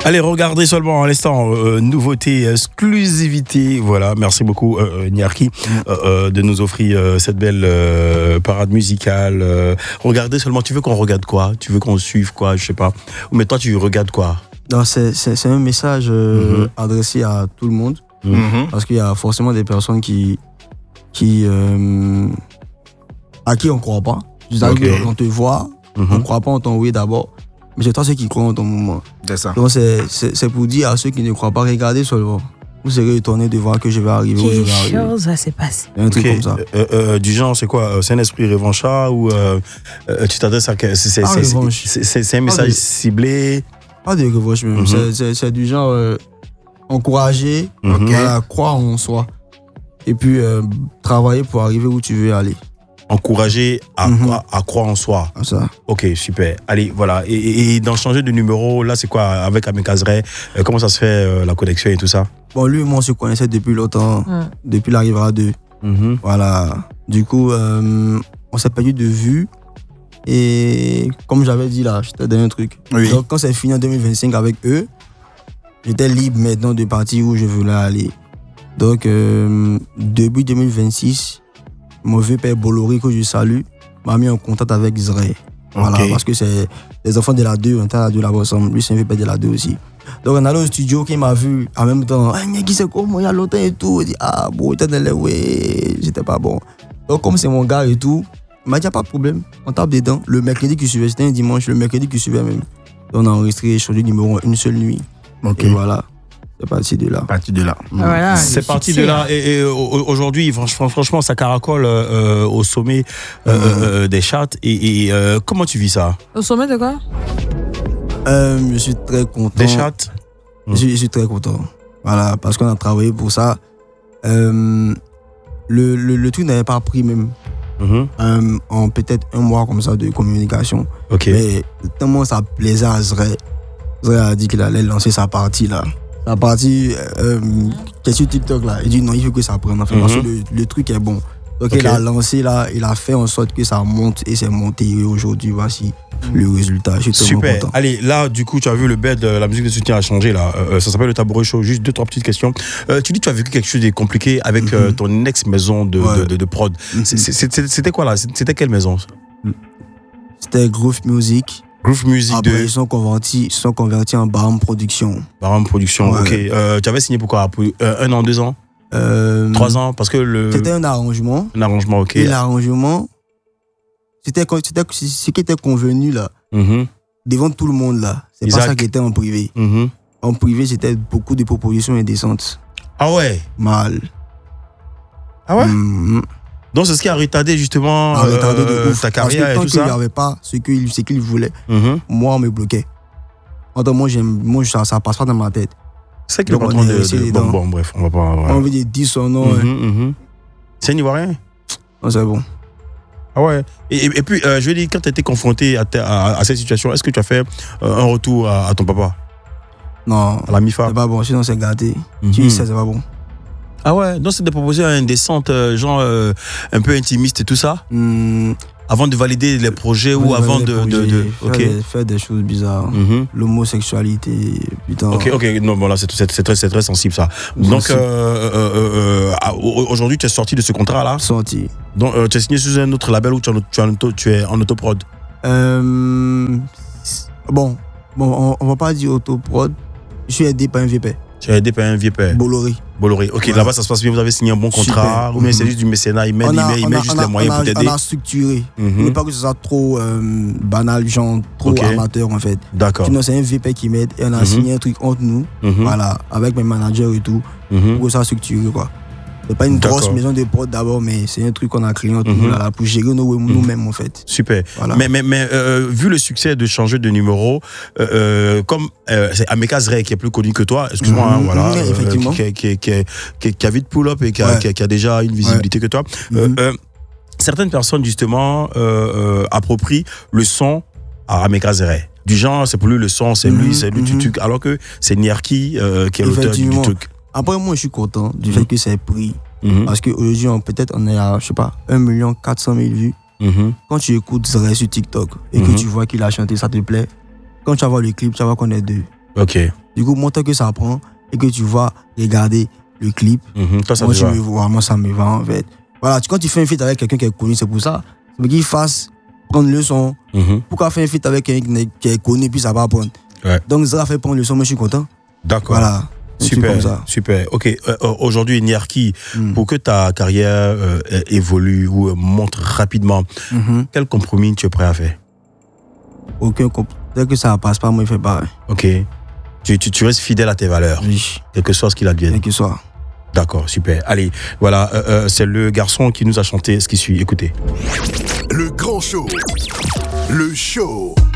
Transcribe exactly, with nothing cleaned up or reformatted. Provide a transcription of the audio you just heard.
Allez, regardez seulement à l'instant, euh, nouveauté, exclusivité. Voilà, merci beaucoup euh, Niarki euh, euh, de nous offrir euh, cette belle euh, parade musicale. Euh, regardez seulement, tu veux qu'on regarde quoi? Tu veux qu'on suive quoi? Je sais pas. Mais toi, tu regardes quoi? Non, c'est, c'est, c'est un message euh, mm-hmm. adressé à tout le monde. Mm-hmm. Parce qu'il y a forcément des personnes qui, qui euh, à qui on ne croit pas. Okay. On te voit, mm-hmm. on ne croit pas en ton oui d'abord. Mais c'est toi ceux qui croient en ton mouvement. C'est ça. Donc c'est, c'est, c'est pour dire à ceux qui ne croient pas, regardez seulement. Vous serez étonnés de voir que je vais arriver où je vais arriver. Quelque chose va se passer. Un truc okay. comme ça. Euh, euh, du genre, c'est quoi? C'est un esprit revanchard ou euh, euh, tu t'adresses à... C'est, c'est, c'est, c'est, c'est, c'est un message de... ciblé? Pas de revanche même. Mm-hmm. C'est, c'est, c'est du genre euh, encourager, mm-hmm. voilà, croire en soi. Et puis euh, travailler pour arriver où tu veux aller. Encourager à, mm-hmm. à, à croire en soi. À ça. Ok, super. Allez, voilà. Et, et, et dans changer de numéro, là, c'est quoi avec Amekazre? euh, Comment ça se fait, euh, la connexion et tout ça? Bon, lui, moi, on se connaissait depuis longtemps, mm. depuis l'arrivée deux. Mm-hmm. Voilà. Du coup, euh, on s'est perdu de vue. Et comme j'avais dit là, je t'ai donné un truc. Oui. Donc, quand c'est fini en deux mille vingt-cinq avec eux, j'étais libre maintenant de partir où je voulais aller. Donc, euh, début deux mille vingt-six, mon vieux père Bolloré, que je salue, m'a mis en contact avec Zre. Voilà, okay. Parce que c'est les enfants de la deux, on était à la deux là-bas ensemble. Lui, c'est un vieux père de la deux aussi. Donc, on allait au studio, qui m'a vu en même temps. Ah, mais qui c'est comment, il y a longtemps et tout. Il dit, ah, bon, t'es dans les ouais, j'étais pas bon. Donc, comme c'est mon gars et tout, il m'a dit, pas de problème, on tape dedans. Le mercredi qui suivait, c'était un dimanche, le mercredi qui suivait même. Donc, on a enregistré, changé de numéro une seule nuit. Okay. Et voilà. C'est parti de là. Parti de là. Mmh. Voilà, c'est parti de là. Et, et aujourd'hui, franchement, franchement, ça caracole euh, au sommet euh, mmh. euh, des charts. Et, et euh, comment tu vis ça? Au sommet de quoi? euh, Je suis très content. Des charts? mmh. je, je suis très content. Voilà, parce qu'on a travaillé pour ça. Euh, le, le, le truc n'avait pas pris même. Mmh. Euh, en peut-être un mois comme ça de communication. Okay. Mais tellement ça plaisait à Zre. Zre a dit qu'il allait lancer sa partie là. La partie euh, qui est sur TikTok là, il dit non, il faut que ça prenne. Enfin, mm-hmm. Parce que le, le truc est bon. Donc okay. Il a lancé là, il a fait en sorte que ça monte et c'est monté. Et aujourd'hui, voici mm-hmm. le résultat. Je suis super. Content. Allez, là, du coup, tu as vu le bed, la musique de soutien a changé là. Euh, ça s'appelle le Tabouret Show. Juste deux, trois petites questions. Euh, tu dis que tu as vécu quelque chose de compliqué avec mm-hmm. euh, ton ex-maison de, ouais. de, de, de prod. Mm-hmm. C'est, c'est, c'était quoi là? C'était quelle maison? C'était Groove Music. Groove Music Après, de... ils sont convertis, ils sont convertis en Baram Production. Baram Production, ouais. Ok. Euh, tu avais signé pour quoi? Pour euh, un an, deux ans euh, Trois ans? Parce que le... C'était un arrangement. Un arrangement, ok. Et l'arrangement, c'était, c'était ce qui était convenu là, mm-hmm. devant tout le monde là. C'est Isaac. Pas ça qui était en privé. Mm-hmm. En privé, c'était beaucoup de propositions indécentes. Ah ouais? Mal. Ah ouais? Mm-hmm. Donc c'est ce qui a retardé justement a retardé euh, de ouf. Ta carrière et tout ça. Parce que tant qu'il n'y avait pas ce qu'il, ce qu'il voulait, mm-hmm. moi on me bloquait. Attends, moi, j'aime, moi ça, ça passe pas dans ma tête. C'est ça qu'il est en train de... de bon, bon, bref, on va pas... Ouais. On veut dire dix son nom. Mm-hmm, ouais. mm-hmm. C'est un Ivoirien? Non, c'est bon. Ah ouais. Et, et, et puis, euh, je veux dire, quand tu as été confronté à, à, à cette situation, est-ce que tu as fait euh, un retour à, à ton papa? Non. À la MIFA? C'est pas bon, sinon c'est gâté. Mm-hmm. Tu dis ça, c'est pas bon. Ah ouais, donc c'est des propositions indécentes, euh, genre euh, un peu intimistes et tout ça mmh. Avant de valider les projets ou avant de, projets, de, de... Faire, okay. des, faire des choses bizarres. Mmh. L'homosexualité, putain. Ok, ok, non, bon là c'est, c'est, c'est, très, c'est très sensible ça. Donc euh, euh, euh, aujourd'hui tu es sorti de ce contrat là? Sorti. Donc euh, tu es signé sur un autre label ou tu es en, tu es en, auto, tu es en autoprod? euh, Bon, bon on, on va pas dire autoprod. Je suis aidé par un vieux père. Tu as aidé par un vieux père? Bolloré. Bolloré. Ok, ouais. Là-bas ça se passe bien, vous avez signé un bon contrat, super. Ou bien mm-hmm. c'est juste du mécénat, il met, il met, il met juste a, les moyens a, pour t'aider? On a structuré. Mm-hmm. Il ne faut pas que ce soit trop euh, banal, genre trop okay. amateur en fait. D'accord. Sinon c'est un V P qui m'aide et on a mm-hmm. signé un truc entre nous, mm-hmm. voilà, avec mes managers et tout, mm-hmm. pour que ça structuré quoi. C'est pas une D'accord. grosse maison de prod d'abord, mais c'est un truc qu'on a créé entre mm-hmm. nous là, pour gérer nous, nous-mêmes en fait. Super. Voilà. Mais, mais, mais euh, vu le succès de changer de numéro, euh, euh, comme euh, c'est Amekazre qui est plus connu que toi, excuse-moi, mm-hmm. hein, voilà, mm-hmm. effectivement. Euh, qui, qui, qui, qui, qui a vite pull-up et qui a, ouais. qui, a, qui a déjà une visibilité ouais. que toi. Mm-hmm. Euh, euh, certaines personnes justement euh, euh, approprient le son à Amekazre. Du genre, c'est pour lui le son, c'est mm-hmm. lui, c'est lui mm-hmm. tu, tu, alors que c'est Niarki euh, qui est l'auteur du, du truc. Après, moi, je suis content du mmh. fait que c'est pris. Mmh. Parce qu'aujourd'hui, on, peut-être, on est à, je sais pas, un million quatre cent mille vues. Mmh. Quand tu écoutes Zre sur TikTok et mmh. que tu vois qu'il a chanté, ça te plaît. Quand tu vas voir le clip, tu vas voir qu'on est deux. Ok. Du coup, moi, tant que ça prend et que tu vas regarder le clip, mm-hmm. Toi, ça moi, me tu va. me vois, moi, ça me va, en fait. Voilà, tu, quand tu fais un feat avec quelqu'un qui est connu, c'est pour ça. C'est qu'il fasse prendre le son. Mm-hmm. Pourquoi faire un feat avec quelqu'un qui est connu, puis ça va prendre. Ouais. Donc, ça va faire prendre le son, moi, je suis content. D'accord. Voilà. Super, super. Ok, euh, aujourd'hui, Niarki, mm. pour que ta carrière euh, évolue ou euh, monte rapidement, mm-hmm. quel compromis tu es prêt à faire? Aucun compromis. Dès que ça ne passe pas, moi, je fais pareil. Ok. Tu, tu, tu restes fidèle à tes valeurs. Oui. Quel que soit ce qu'il advienne. Quel que soit. D'accord, super. Allez, voilà, euh, euh, c'est le garçon qui nous a chanté ce qui suit. Écoutez. Le grand show. Le show.